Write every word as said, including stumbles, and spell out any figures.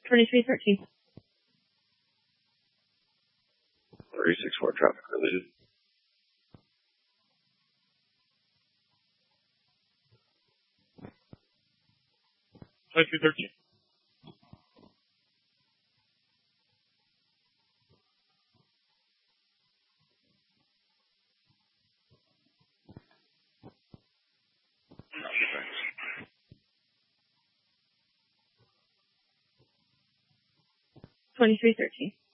twenty-three thirteen. three six four traffic related. twenty-three thirteen. twenty-three thirteen.